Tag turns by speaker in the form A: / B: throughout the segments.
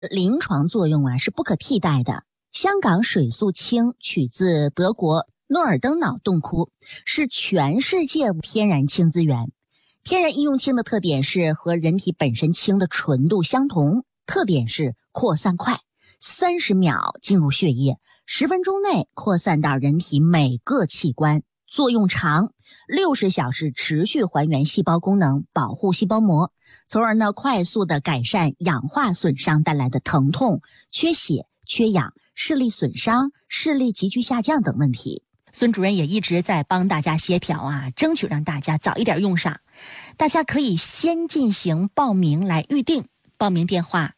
A: 临床作用啊是不可替代的。香港水素氢取自德国诺尔登瑙洞窟，是全世界天然氢资源。天然医用氢的特点是和人体本身氢的纯度相同，特点是扩散快，30秒进入血液，10分钟内扩散到人体每个器官，作用长，60小时持续还原细胞功能，保护细胞膜，从而呢快速的改善氧化损伤带来的疼痛、缺血、缺氧、视力损伤、视力急剧下降等问题。孙主任也一直在帮大家协调啊，争取让大家早一点用上。大家可以先进行报名来预定，报名电话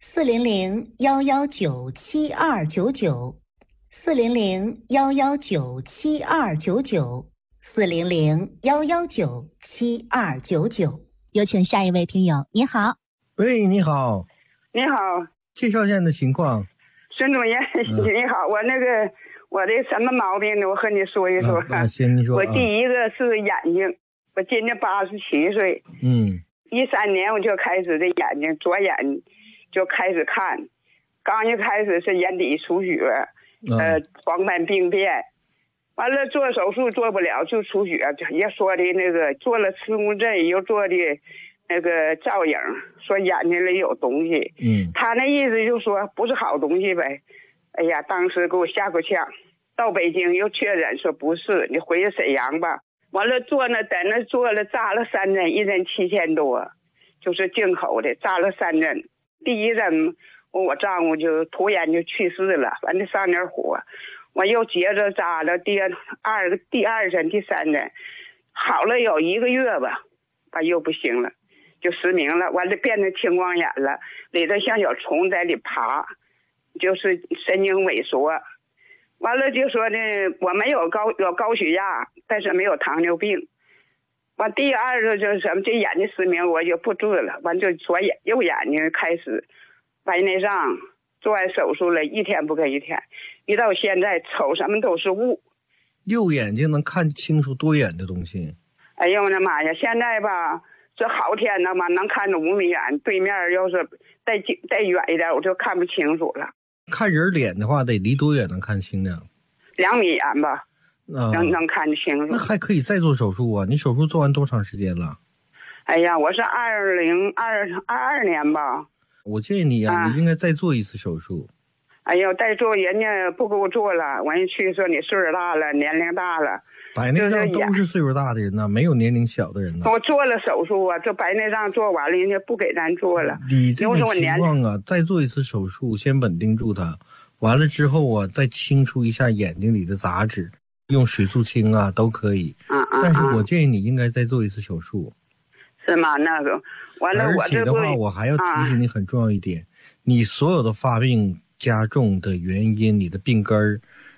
A: 400-119-7299，400-119-7299，400-119-7299。有请下一位听友。你好。
B: 喂，你好。
C: 你好，
B: 介绍一下你的情况。
C: 孙主任，你好，我的什么毛病呢？我和你说一说。
B: 先你说。
C: 我第一个是眼睛，我今年87岁。13年我就开始这眼睛，左眼就开始看，刚一开始是眼底出血，黄斑病变，完了做手术做不了就出血，也说的那个做了磁共振，又做的那个照影，说眼睛里有东西。他那意思就说不是好东西呗。哎呀，当时给我吓够呛，到北京又确诊说不是，你回去沈阳吧。完了在那做了扎了3针，一针7000多，就是进口的，扎了3针。第一针我丈夫就突然就去世了，完了上点火，我又接着扎了第二针、第3针，好了有1个月吧，又不行了，就失明了，完了变成青光眼了，里头像小虫在里爬，就是神经萎缩。完了就说呢，我没有高血压，但是没有糖尿病。完第二个就是什么，这眼睛失明我就不治了，完就右眼睛开始白内障，做完手术了，一天不跟一天，一到现在瞅什么都是雾。
B: 右眼睛能看清楚多远的东西？
C: 哎呦我的妈呀！现在吧，这好天的嘛，能看着5米远，对面要是再远一点，我就看不清楚了。
B: 看人脸的话，得离多远能看清呢
C: ？2米远吧，能看得清楚。
B: 那还可以再做手术啊？你手术做完多长时间了？
C: 哎呀，我是2022年吧。
B: 我建议你你应该再做一次手术。
C: 哎呦，再做人家不给我做了，完去说你岁数大了，年龄大了。
B: 白内障都是岁数大的人呢，没有年龄小的人呢。
C: 我做了手术啊，这白内障做完了，人家不给咱做了。
B: 你这种情况啊，再做一次手术，先稳定住它，完了之后啊，再清除一下眼睛里的杂质，用水素氢啊都可以。但是我建议你应该再做一次手术。
C: 是吗？那个完了，
B: 而且的话，我还要提醒你很重要一点，你所有的发病加重的原因，你的病根儿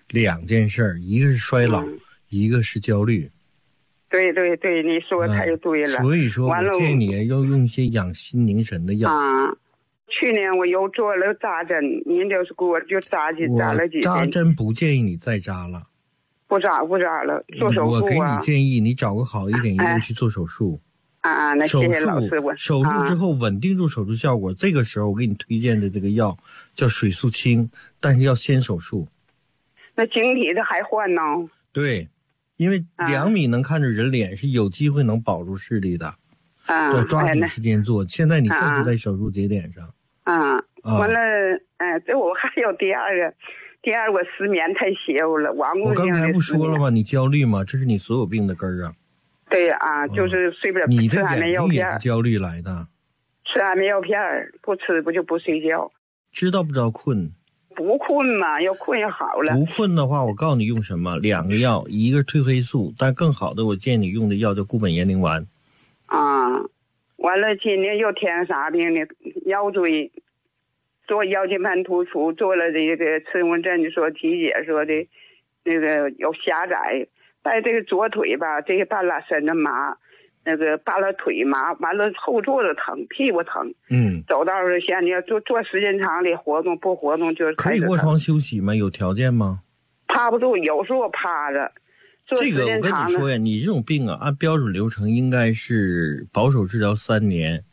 B: 2件事，一个是衰老。一个是焦虑。
C: 对对对，你说太对了。
B: 所以说我建议你要用一些养心凝神的药。
C: 去年我又做了扎针，您就是给我就扎了几针。
B: 扎针不建议你再扎了。
C: 不扎了，做手术
B: 我给你建议，你找个好一点医院去做手术。
C: 那谢谢老师。
B: 手术之后稳定住手术效果，这个时候我给你推荐的这个药叫水素氢，但是要先手术。
C: 那晶体的还换呢？
B: 对。因为2米能看着人脸，是有机会能保住视力的。要抓紧时间做。现在你就是在手术节点上。
C: 完了，这我还有第二个我失眠太邪乎了，
B: 我刚才不说了吗？你焦虑吗？这是你所有病的根儿啊。
C: 对啊，就是睡不了，
B: 你的眼睛也是焦虑来的。
C: 吃安眠药片，不吃不就不睡觉。
B: 知道不知道困？
C: 不困嘛，要困就好了。
B: 不困的话，我告诉你用什么？2个药，一个是褪黑素，但更好的我建议你用的药叫固本延龄丸。
C: 完了今年又添啥病呢？腰椎做腰间盘突出，做了这个磁共振，说体检说的那个有狭窄，在这个左腿吧，这个半拉身子麻，那个半拉腿麻，完了后座子疼，屁股疼。走道是像你要做时间长的活动，不活动就
B: 可以卧床休息吗？有条件吗？
C: 趴不住，有时候趴着。
B: 这个我跟你说呀，你这种病啊，按标准流程应该是保守治疗3年，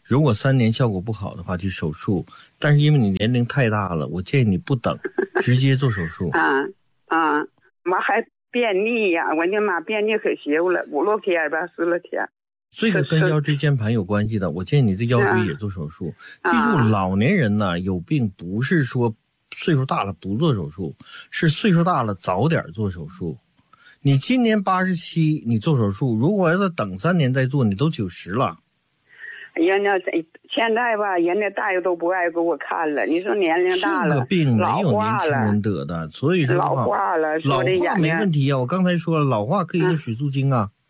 B: 如果3年效果不好的话就手术，但是因为你年龄太大了，我建议你不等，直接做手术。
C: 我还便秘呀，我的妈，便秘可羞了，5、6天吧，10来天。
B: 这个跟腰椎间盘有关系的，我建议你这腰椎也做手术。记住，老年人呢有病不是说岁数大了不做手术，是岁数大了早点做手术。你今年87，你做手术，如果要是等3年再做，你都90了。
C: 哎呀，那现在吧，人家大夫都不爱给我看了。你说年龄大了，
B: 这个病没有年轻人得的，所以说
C: 老化了，
B: 老化没问题啊。我刚才说了，老化可以用水素清啊。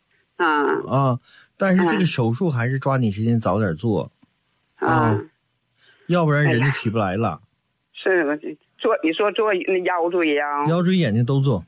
B: 但是这个手术还是抓紧时间早点做要不然人就起不来了。
C: 是做，你说做腰椎呀？
B: 腰椎、眼睛都做。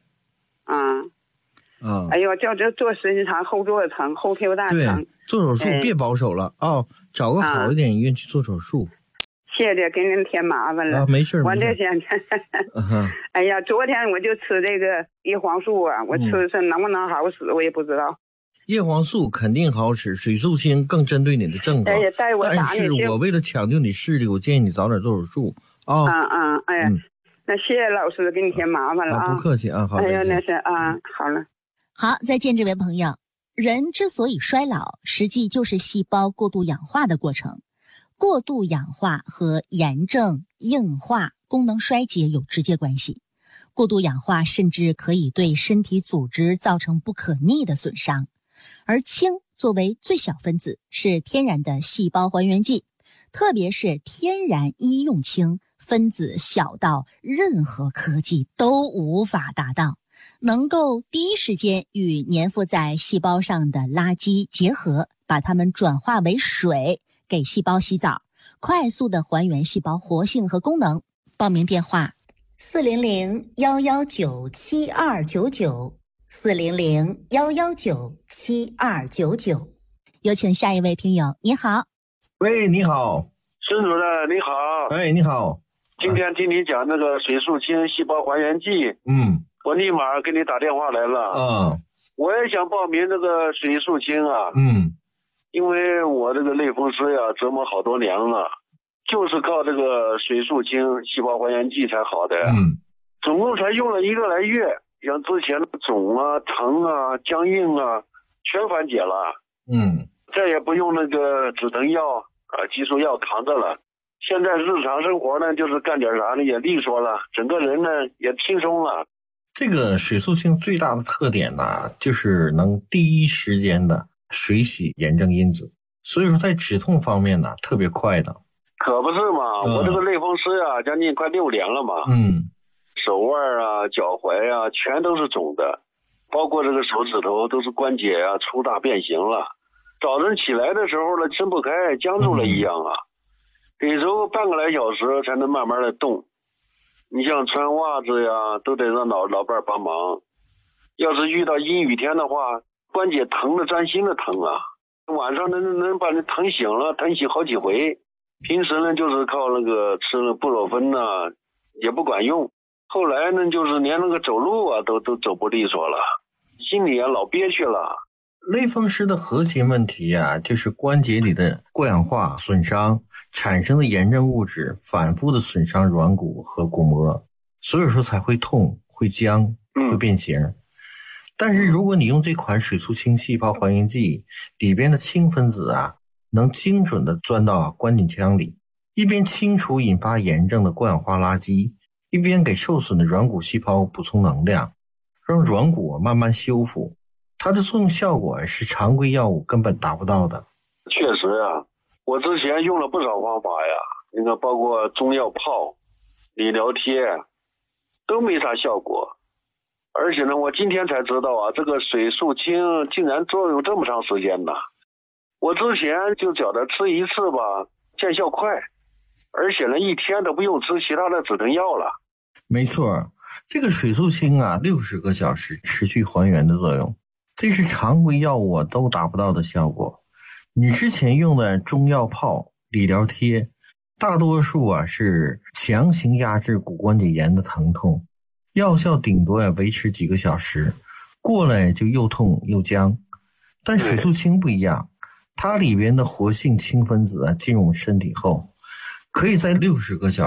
C: 哎呦，这做时间长，后座疼，后腿大疼。
B: 对，做手术别保守了找个好一点医院去做手术。
C: 谢谢，给您添麻烦了。
B: 没事。
C: 我这现在，哎呀，昨天我就吃这个叶黄素啊，我吃是能不能好使，我也不知道。
B: 叶黄素肯定好使，水素清更针对你的症状。但是我为了抢救你视力，我建议你早点做手术
C: 那谢谢老师，给你添麻烦了
B: 不客气好。
C: 哎呀，那是好了。
A: 好，再见这位朋友。人之所以衰老，实际就是细胞过度氧化的过程。过度氧化和炎症、硬化、功能衰竭有直接关系。过度氧化甚至可以对身体组织造成不可逆的损伤。而氢作为最小分子，是天然的细胞还原剂，特别是天然医用氢，分子小到任何科技都无法达到，能够第一时间与粘附在细胞上的垃圾结合，把它们转化为水，给细胞洗澡，快速的还原细胞活性和功能。报名电话400-119-7299，400-119-7299。有请下一位听友。你好。
B: 喂，你好。
D: 孙主任你好。
B: 你好。
D: 今天听你讲那个水素清细胞还原剂，我立马给你打电话来了。我也想报名这个水素清因为我这个类风湿呀折磨好多年了，就是靠这个水素清细胞还原剂才好的。总共才用了1个来月，像之前的肿啊、疼啊、僵硬啊全缓解了。再也不用那个止疼药激素药扛着了。现在日常生活呢，就是干点啥呢也利索了，整个人呢也轻松了。
B: 这个水素清最大的特点呢，就是能第一时间的水洗炎症因子，所以说在止痛方面呢特别快的。
D: 可不是嘛，我这个类风湿呀将近快6年了嘛。手腕啊、脚踝啊全都是肿的，包括这个手指头都是关节啊粗大变形了。早晨起来的时候呢撑不开，僵住了一样得走半个来小时才能慢慢的动。你像穿袜子呀都得让老伴帮忙。要是遇到阴雨天的话，关节疼的钻心的疼晚上能把你疼醒了，疼醒好几回。平时呢就是靠那个吃了布洛芬也不管用。后来呢就是连那个走路都走不利索了，心里老憋屈了。
B: 类风湿的核心问题就是关节里的过氧化损伤产生的炎症物质反复的损伤软骨和骨膜，所以说才会痛、会僵、会变形。但是如果你用这款水素清细胞还原剂，里边的氢分子能精准的钻到关节腔里，一边清除引发炎症的过氧化垃圾，一边给受损的软骨细胞补充能量，让软骨慢慢修复。它的作用效果是常规药物根本达不到的。
D: 确实我之前用了不少方法你看包括中药泡、理疗贴都没啥效果。而且呢我今天才知道这个水素清竟然作用这么长时间呢。我之前就觉得吃一次吧见效快，而且呢一天都不用吃其他的止疼药了。
B: 没错，这个水素清60个小时持续还原的作用，这是常规药物都达不到的效果。你之前用的中药泡、理疗贴，大多数是强行压制骨关节炎的疼痛，药效顶多维持几个小时，过来就又痛又僵。但水素清不一样， 它里边的活性氢分子啊进入我们身体后，可以在60个小